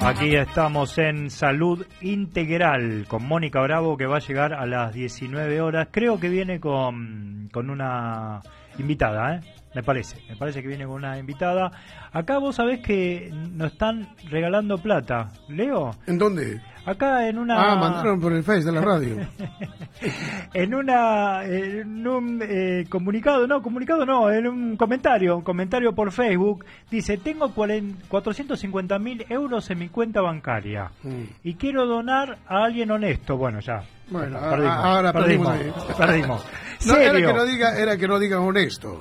Aquí estamos en Salud Integral con Mónica Bravo, que va a llegar a las 19 horas. Creo que viene con una invitada, me parece que viene con una invitada. Acá vos sabés que nos están regalando plata. ¿Leo? ¿En dónde? Acá en una... mandaron por el Face de la radio. en un comentario por Facebook, dice: tengo 450.000 euros en mi cuenta bancaria y quiero donar a alguien honesto. Bueno, ya. Bueno, ahora perdimos. No, era que no diga honesto.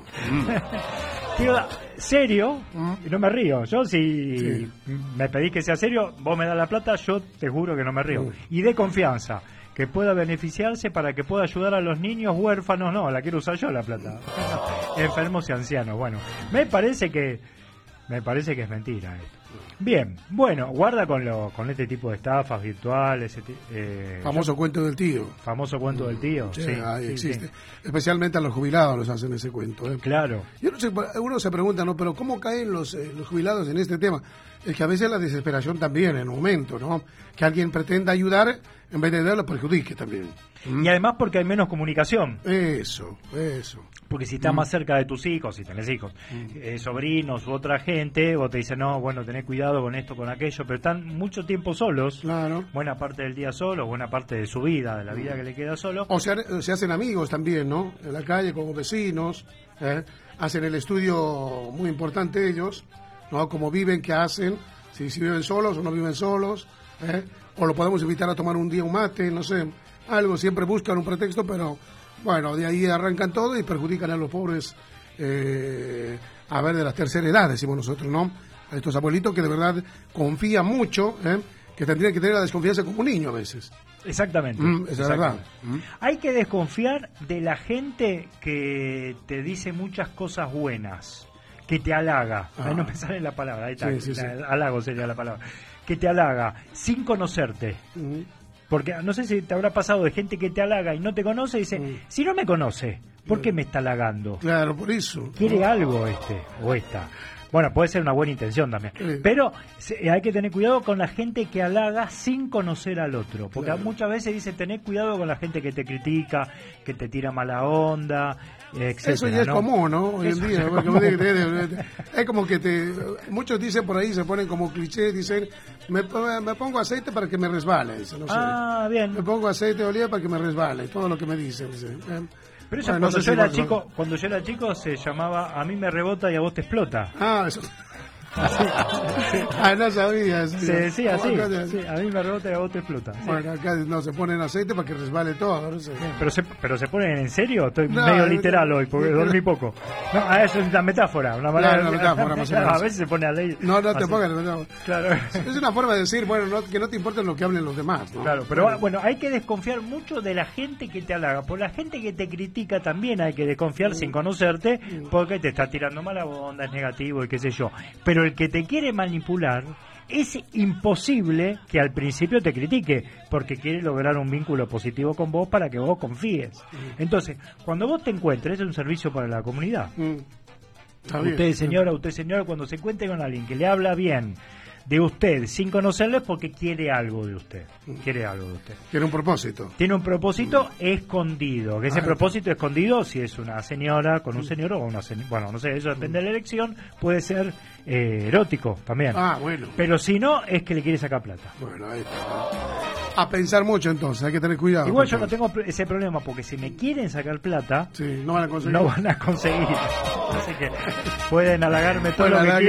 Tío, serio, y no me río. Yo si me pedís que sea serio, vos me das la plata, yo te juro que no me río. Y de confianza, que pueda beneficiarse para que pueda ayudar a los niños huérfanos. No, la quiero usar yo la plata. Enfermos y ancianos. Bueno, me parece que es mentira esto. Bien, bueno, guarda con este tipo de estafas virtuales. Famoso cuento del tío. Famoso cuento del tío. Sí, existe. Sí. Especialmente a los jubilados los hacen ese cuento. Claro. Yo no sé, uno se pregunta, ¿no? Pero ¿cómo caen los jubilados en este tema? Es que a veces la desesperación también, en un momento, ¿no? Que alguien pretenda ayudar en vez de darlo perjudique también. Y además porque hay menos comunicación. Eso. Porque si estás más cerca de tus hijos, si tenés hijos, sobrinos u otra gente, vos te dicen, no, bueno, tenés cuidado con esto, con aquello, pero están mucho tiempo solos, claro. Buena parte del día solos, buena parte de su vida, de la vida que le queda solo. O se hacen amigos también, ¿no? En la calle, como vecinos, hacen el estudio muy importante ellos, ¿no? Cómo viven, qué hacen, si viven solos o no viven solos, o lo podemos invitar a tomar un día un mate, no sé, algo, siempre buscan un pretexto, pero bueno, de ahí arrancan todo y perjudican a los pobres, de la tercera edad, decimos nosotros, ¿no? A estos abuelitos que de verdad confían mucho, que tendrían que tener la desconfianza como un niño a veces. Exactamente. Esa es verdad. Hay que desconfiar de la gente que te dice muchas cosas buenas, que te halaga. No me sale la palabra, ahí está. Sí. Halago sería la palabra. Que te halaga sin conocerte. Porque no sé si te habrá pasado de gente que te halaga y no te conoce y dice, si no me conoce, ¿por qué me está halagando? Claro, por eso. ¿Quiere algo o esta? Bueno, puede ser una buena intención también. Pero hay que tener cuidado con la gente que halaga sin conocer al otro. Porque muchas veces dice, tener cuidado con la gente que te critica, que te tira mala onda, etcétera. Eso ya es común, ¿no? Hoy en día. Es como que muchos dicen por ahí, se ponen como cliché, dicen, me pongo aceite para que me resbale. Dice, no sé. Bien. Me pongo aceite de oliva para que me resbale. Todo lo que me dicen. Dice. Pero eso cuando yo era chico se llamaba A mí me rebota y a vos te explota. Eso. No sabía. Se decía así. A mí me rebota y a vos te explota. Bueno, acá no se ponen aceite para que resbale todo. No sé. Pero se ponen en serio. Estoy medio literal hoy porque dormí poco. No, eso es una metáfora. Una metáfora más o menos. A veces se pone a ley. No te pongas la metáfora. Claro. Es una forma de decir, que no te importa lo que hablen los demás, ¿no? Claro, pero bueno, hay que desconfiar mucho de la gente que te halaga. Por la gente que te critica también hay que desconfiar sin conocerte, porque te está tirando mala onda, es negativo y qué sé yo. Pero el que te quiere manipular, es imposible que al principio te critique, porque quiere lograr un vínculo positivo con vos para que vos confíes. Entonces, cuando vos te encuentres, es un servicio para la comunidad. Usted señora, cuando se encuentre con alguien que le habla bien de usted sin conocerle, porque quiere algo de usted. Tiene un propósito. Tiene un propósito escondido. Que ese propósito escondido, si es una señora con un señor o una señora, bueno, no sé, eso depende de la elección, puede ser erótico también. Bueno. Pero si no, es que le quiere sacar plata. Bueno, ahí está. A pensar mucho entonces, hay que tener cuidado. Igual yo no tengo ese problema, porque si me quieren sacar plata, no van a conseguir. Así que pueden halagarme todo lo que quieran.